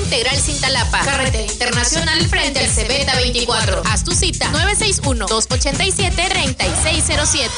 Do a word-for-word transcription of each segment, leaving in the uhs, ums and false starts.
Integral Cintalapa, Carretera Internacional frente al Cebeta veinticuatro. Haz tu cita nueve seis uno, dos ocho siete, tres seis cero siete.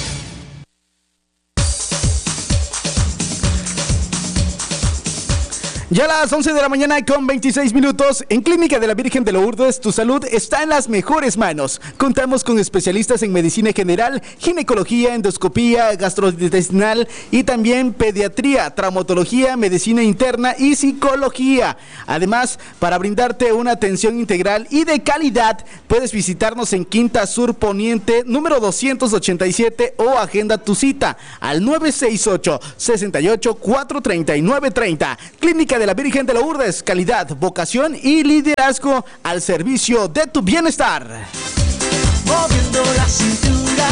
Ya a las once de la mañana con veintiséis minutos, en Clínica de la Virgen de Lourdes, tu salud está en las mejores manos. Contamos con especialistas en medicina general, ginecología, endoscopía, gastrointestinal y también pediatría, traumatología, medicina interna y psicología. Además, para brindarte una atención integral y de calidad, puedes visitarnos en Quinta Sur Poniente, número doscientos ochenta y siete, o agenda tu cita al nueve seis ocho, seis ocho, cuatro tres nueve tres cero. Clínica de la Virgen de Lourdes, calidad, vocación y liderazgo al servicio de tu bienestar. Moviendo la cintura,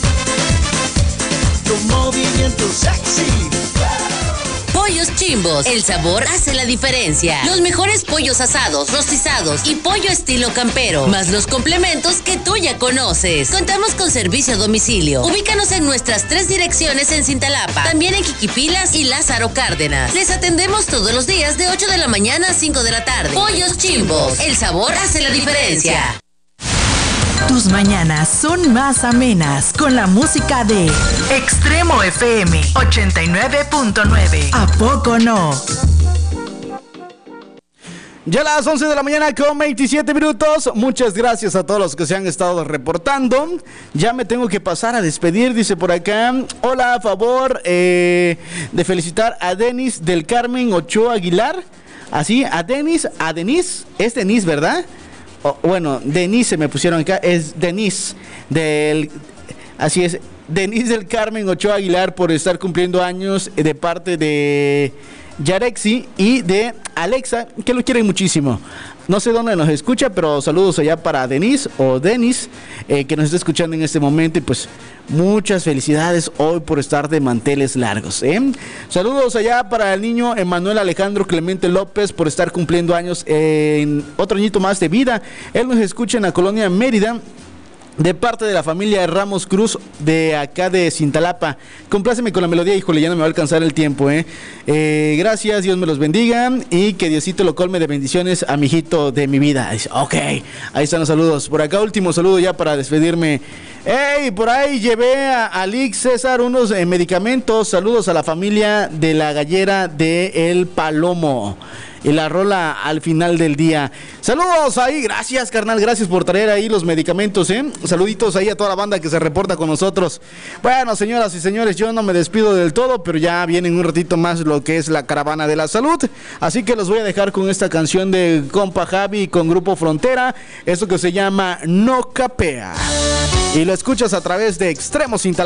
con movimiento sexy. Pollos Chimbos, el sabor hace la diferencia. Los mejores pollos asados, rostizados y pollo estilo campero, más los complementos que tú ya conoces. Contamos con servicio a domicilio. Ubícanos en nuestras tres direcciones en Cintalapa, también en Quiquipilas y Lázaro Cárdenas. Les atendemos todos los días de ocho de la mañana a cinco de la tarde. Pollos Chimbos, el sabor hace la diferencia. Tus mañanas son más amenas con la música de Extremo F M ochenta y nueve punto nueve. ¿A poco no? Ya a las once de la mañana con veintisiete minutos. Muchas gracias a todos los que se han estado reportando. Ya me tengo que pasar a despedir, dice por acá. Hola, a favor eh, de felicitar a Denis del Carmen Ochoa Aguilar. Así, a Denis, a Denis, es Denis, ¿verdad? Oh, bueno, Denise me pusieron acá, es Denise del, así es, Denise del Carmen Ochoa Aguilar, por estar cumpliendo años de parte de Yarexi y de Alexa, que lo quieren muchísimo. No sé dónde nos escucha, pero saludos allá para Denise o Denis, eh, que nos está escuchando en este momento. Y pues muchas felicidades hoy por estar de manteles largos, ¿eh? Saludos allá para el niño Emanuel Alejandro Clemente López, por estar cumpliendo años eh, en otro añito más de vida. Él nos escucha en la colonia Mérida, de parte de la familia Ramos Cruz, de acá de Cintalapa. Compláceme con la melodía, híjole, ya no me va a alcanzar el tiempo, ¿eh? Eh, gracias, Dios me los bendiga y que Diosito lo colme de bendiciones a mi hijito de mi vida. Ok, ahí están los saludos. Por acá, último saludo ya para despedirme. Hey, por ahí llevé a Alix César unos eh, medicamentos. Saludos a la familia de la gallera de El Palomo. Y la rola al final del día. Saludos ahí, gracias carnal, gracias por traer ahí los medicamentos, ¿eh? Saluditos ahí a toda la banda que se reporta con nosotros. Bueno, señoras y señores, yo no me despido del todo, pero ya viene en un ratito más lo que es la caravana de la salud. Así que los voy a dejar con esta canción de compa Javi con Grupo Frontera, esto que se llama No Capea. Y lo escuchas a través de Extremo Cintalapa.